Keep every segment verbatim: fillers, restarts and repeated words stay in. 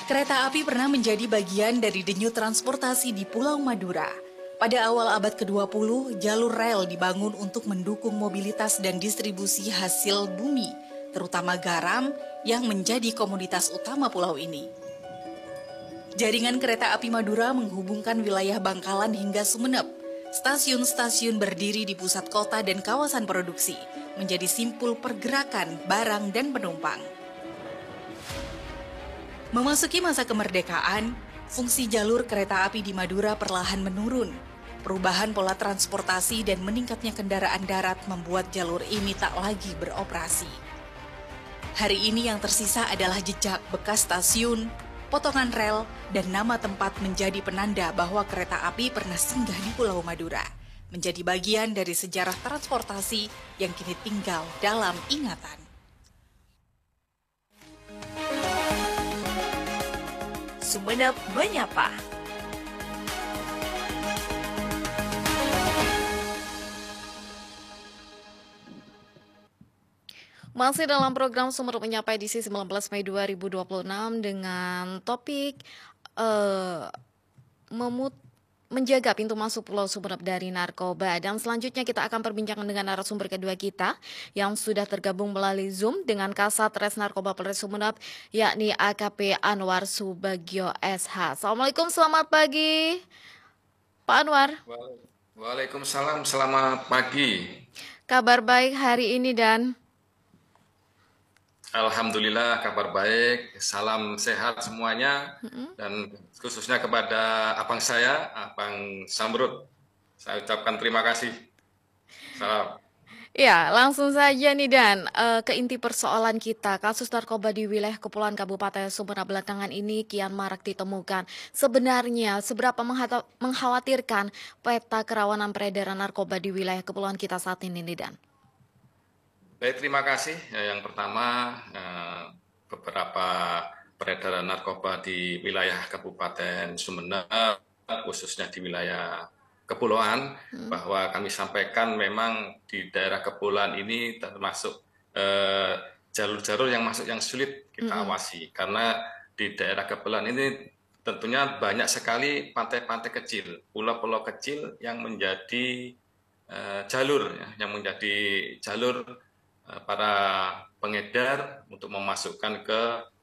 Kereta api pernah menjadi bagian dari denyut transportasi di Pulau Madura. Pada awal abad ke dua puluh, jalur rel dibangun untuk mendukung mobilitas dan distribusi hasil bumi, terutama garam yang menjadi komoditas utama pulau ini. Jaringan kereta api Madura menghubungkan wilayah Bangkalan hingga Sumeneb. Stasiun-stasiun berdiri di pusat kota dan kawasan produksi, menjadi simpul pergerakan barang dan penumpang. Memasuki masa kemerdekaan, fungsi jalur kereta api di Madura perlahan menurun. Perubahan pola transportasi dan meningkatnya kendaraan darat membuat jalur ini tak lagi beroperasi. Hari ini yang tersisa adalah jejak bekas stasiun, potongan rel, dan nama tempat menjadi penanda bahwa kereta api pernah singgah di Pulau Madura, menjadi bagian dari sejarah transportasi yang kini tinggal dalam ingatan. Sumeneb Menyapa. Masih dalam program Sumeneb Menyapa edisi sembilan belas Mei dua ribu dua puluh enam dengan topik uh, memut menjaga pintu masuk Pulau Sumeneb dari narkoba. Dan selanjutnya kita akan perbincangkan dengan narasumber kedua kita yang sudah tergabung melalui Zoom dengan Kasat Res Narkoba Polres Sumeneb, yakni A K P Anwar Subagio S H. Assalamualaikum, selamat pagi Pak Anwar. Waalaikumsalam, selamat pagi. Kabar baik hari ini dan Alhamdulillah kabar baik, salam sehat semuanya, mm-hmm. dan khususnya kepada abang saya, Abang Samrud, saya ucapkan terima kasih. Salam. Ya, langsung saja nih Dan, uh, ke inti persoalan kita, kasus narkoba di wilayah Kepulauan Kabupaten Sumeneb belakangan ini kian marak ditemukan. Sebenarnya seberapa mengkhawatirkan peta kerawanan peredaran narkoba di wilayah kepulauan kita saat ini nih Dan? Baik, terima kasih. Yang pertama, beberapa peredaran narkoba di wilayah Kabupaten Sumeneb, khususnya di wilayah kepulauan, hmm. bahwa kami sampaikan memang di daerah kepulauan ini termasuk jalur-jalur eh, yang masuk yang sulit kita hmm. awasi. Karena di daerah kepulauan ini tentunya banyak sekali pantai-pantai kecil, pulau-pulau kecil yang menjadi eh, jalur, ya, yang menjadi jalur para pengedar untuk memasukkan ke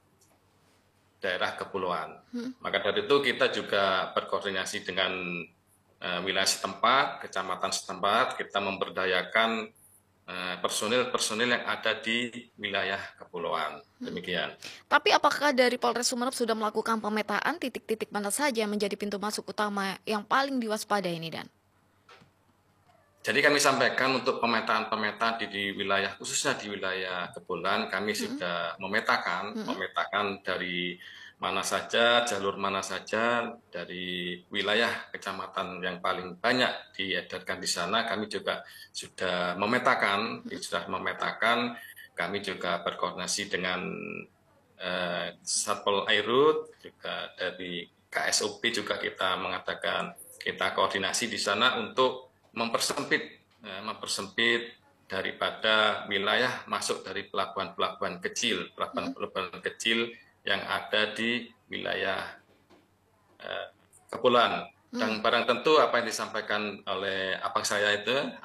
daerah kepulauan. Hmm. Maka dari itu kita juga berkoordinasi dengan uh, wilayah setempat, kecamatan setempat, kita memberdayakan personil-personil uh, yang ada di wilayah kepulauan. Demikian. Hmm. Tapi apakah dari Polres Sumeneb sudah melakukan pemetaan titik-titik mana saja menjadi pintu masuk utama yang paling diwaspadai ini, Dan? Jadi kami sampaikan untuk pemetaan-pemetaan di, di wilayah, khususnya di wilayah kepulauan, kami mm-hmm. sudah memetakan, mm-hmm. memetakan dari mana saja, jalur mana saja, dari wilayah kecamatan yang paling banyak diedarkan di sana, kami juga sudah memetakan, mm-hmm. sudah memetakan, kami juga berkoordinasi dengan uh, Satpol Airut, juga dari K S O P juga kita mengadakan, kita koordinasi di sana untuk mempersempit mempersempit daripada wilayah masuk dari pelabuhan-pelabuhan kecil, pelabuhan-pelabuhan kecil yang ada di wilayah uh, kepulauan. Dan barang tentu apa yang disampaikan oleh abang saya itu